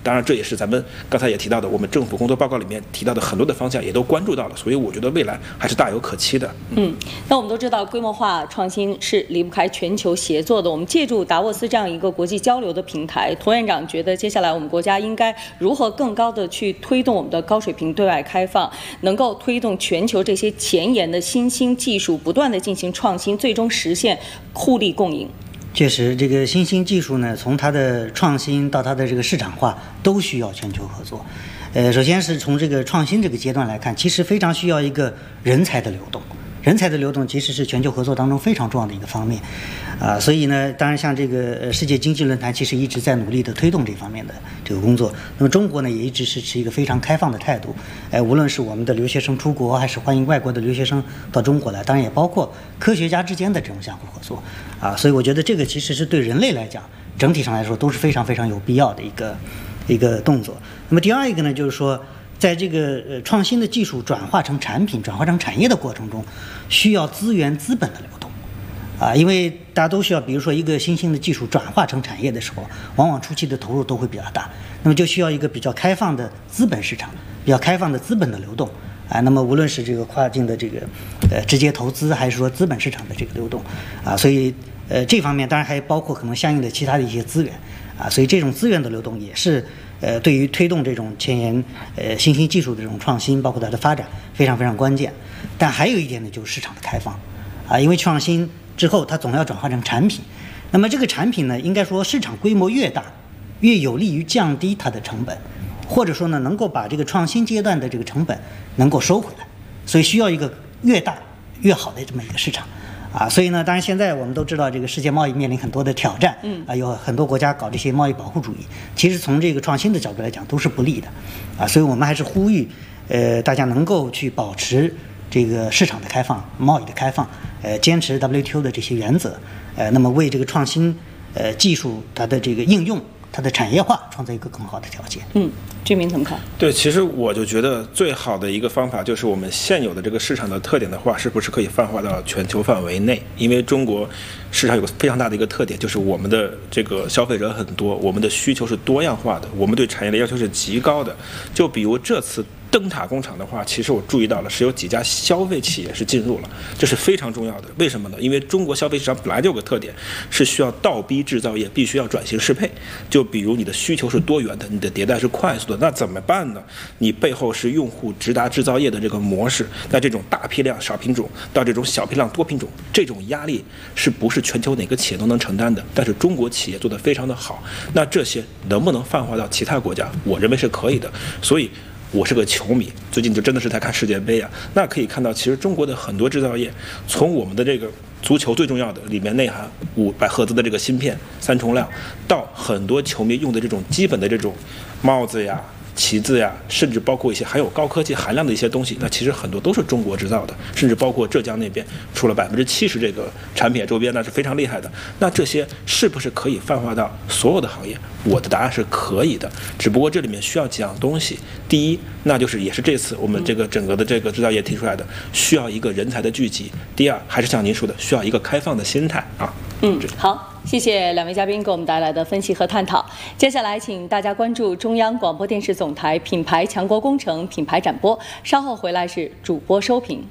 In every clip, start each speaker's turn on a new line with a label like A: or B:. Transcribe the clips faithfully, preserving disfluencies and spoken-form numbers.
A: 当然，这也是咱们刚才也提到的，我们政府工作报告里面提到的很多的方向也都关注到了，所以我觉得未来还是大有可期的。
B: 嗯，嗯那我们都知道，规模化创新是离不开全球协作的。我们借助达沃斯这样一个国际交流的平台，涂院长觉得接下来我们国家应该如何更高的去推动我们的高水平对外开放，能够推动全球这些前沿的新兴技术不断的进行创新，最终实现互利共赢。
C: 确实，这个新兴技术呢，从它的创新到它的这个市场化，都需要全球合作。呃，首先是从这个创新这个阶段来看，其实非常需要一个人才的流动。人才的流动其实是全球合作当中非常重要的一个方面，啊，所以呢，当然像这个呃世界经济论坛其实一直在努力的推动这方面的这个工作。那么中国呢，也一直是持一个非常开放的态度，哎，无论是我们的留学生出国，还是欢迎外国的留学生到中国来，当然也包括科学家之间的这种相互合作，啊，所以我觉得这个其实是对人类来讲，整体上来说都是非常非常有必要的一个一个动作。那么第二一个呢，就是说，在这个呃创新的技术转化成产品、转化成产业的过程中，需要资源资本的流动，啊，因为大家都需要，比如说一个新兴的技术转化成产业的时候，往往初期的投入都会比较大，那么就需要一个比较开放的资本市场，比较开放的资本的流动，啊，那么无论是这个跨境的这个呃直接投资，还是说资本市场的这个流动，啊，所以呃这方面当然还包括可能相应的其他的一些资源，啊，所以这种资源的流动也是。呃，对于推动这种前沿呃新兴技术的这种创新，包括它的发展，非常非常关键。但还有一点呢，就是市场的开放，啊，因为创新之后，它总要转化成产品。那么这个产品呢，应该说市场规模越大，越有利于降低它的成本，或者说呢，能够把这个创新阶段的这个成本能够收回来。所以需要一个越大越好的这么一个市场。啊，所以呢，当然现在我们都知道，这个世界贸易面临很多的挑战，嗯，啊，有很多国家搞这些贸易保护主义，其实从这个创新的角度来讲都是不利的，啊，所以我们还是呼吁，呃，大家能够去保持这个市场的开放、贸易的开放，呃，坚持 W T O 的这些原则，呃，那么为这个创新，呃，技术它的这个应用、它的产业化创造一个更好的条件。
B: 嗯，居民怎么看？
A: 对，其实我就觉得最好的一个方法就是我们现有的这个市场的特点的话，是不是可以泛化到全球范围内？因为中国市场有个非常大的一个特点，就是我们的这个消费者很多，我们的需求是多样化的，我们对产业的要求是极高的。就比如这次灯塔工厂的话，其实我注意到了是有几家消费企业是进入了，这是非常重要的。为什么呢？因为中国消费市场本来就有个特点，是需要倒逼制造业必须要转型适配。就比如你的需求是多元的，你的迭代是快速的，那怎么办呢？你背后是用户直达制造业的这个模式，那这种大批量少品种到这种小批量多品种，这种压力是不是全球哪个企业都能承担的？但是中国企业做得非常的好，那这些能不能泛化到其他国家？我认为是可以的。所以我是个球迷，最近就真的是在看世界杯啊。那可以看到，其实中国的很多制造业，从我们的这个足球最重要的里面内含五百赫兹的这个芯片三重量，到很多球迷用的这种基本的这种帽子呀、旗子呀，甚至包括一些还有高科技含量的一些东西，那其实很多都是中国制造的，甚至包括浙江那边出了百分之七十这个产品周边，那是非常厉害的。那这些是不是可以泛化到所有的行业？我的答案是可以的，只不过这里面需要几样东西。第一，那就是也是这次我们这个整个的这个制造业提出来的，需要一个人才的聚集。第二，还是像您说的，需要一个开放的心态啊。
B: 嗯，好。谢谢两位嘉宾给我们带来的分析和探讨。接下来，请大家关注中央广播电视总台品牌强国工程品牌展播。稍后回来是主播收评。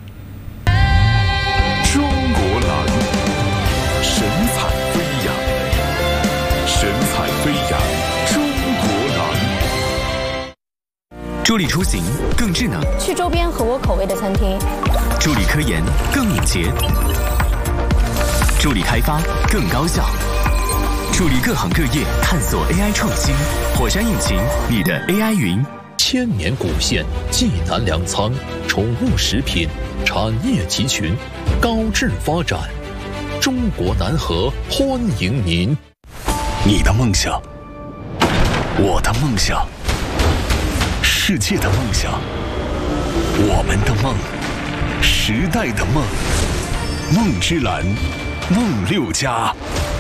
D: 中国蓝，神采飞扬，神采飞扬，中国蓝。助力出行更智能，
E: 去周边合我口味的餐厅；
D: 助力科研更敏捷。助力开发更高效，助力各行各业探索 A I 创新。火山引擎，你的 A I 云。
F: 千年古县济南粮仓，宠物食品产业集群，高质发展。中国南河欢迎您。
G: 你的梦想，我的梦想，世界的梦想，我们的梦，时代的梦，梦之蓝。梦六家，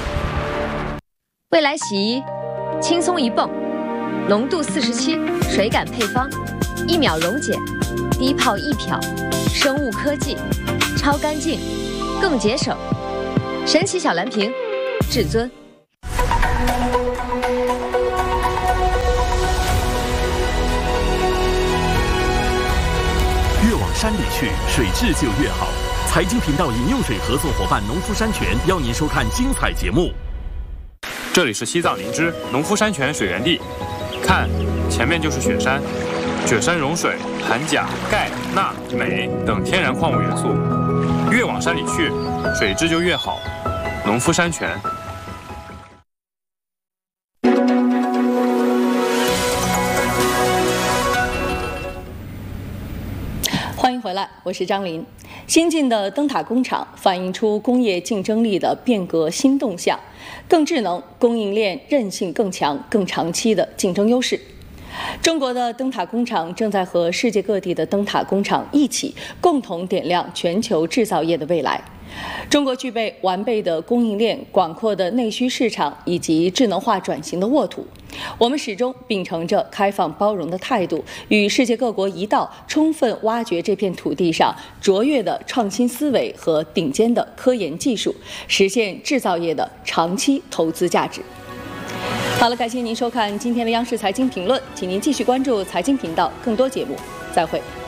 H: 未来洗衣，轻松一泵，浓度四十七，水感配方，一秒溶解，低泡一漂，生物科技，超干净，更节省，神奇小蓝瓶，至尊。
D: 山里去，水质就越好。财经频道饮用水合作伙伴农夫山泉邀您收看精彩节目。
I: 这里是西藏林芝农夫山泉水源地，看，前面就是雪山，雪山融水含钾、钙、钠、镁等天然矿物元素，越往山里去，水质就越好。农夫山泉。
B: 欢迎回来，我是张琳。新进的灯塔工厂反映出工业竞争力的变革新动向，更智能、供应链韧性更强、更长期的竞争优势。中国的灯塔工厂正在和世界各地的灯塔工厂一起，共同点亮全球制造业的未来。中国具备完备的供应链、广阔的内需市场以及智能化转型的沃土。我们始终秉承着开放包容的态度，与世界各国一道，充分挖掘这片土地上卓越的创新思维和顶尖的科研技术，实现制造业的长期投资价值。好了，感谢您收看今天的央视财经评论，请您继续关注财经频道更多节目，再会。